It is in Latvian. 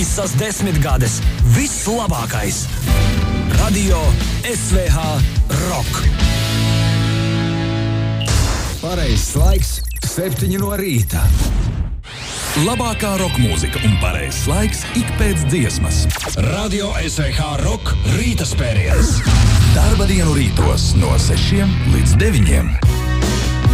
Visas 10 gades, viss labākais. Radio SVH Rock. Pareizs laiks 7 no rīta. Labākā roka mūzika un pareizs laiks ik pēc dziesmas. Radio SVH Rock rīta spēriens. Darba dienu rītos no 6 līdz 9.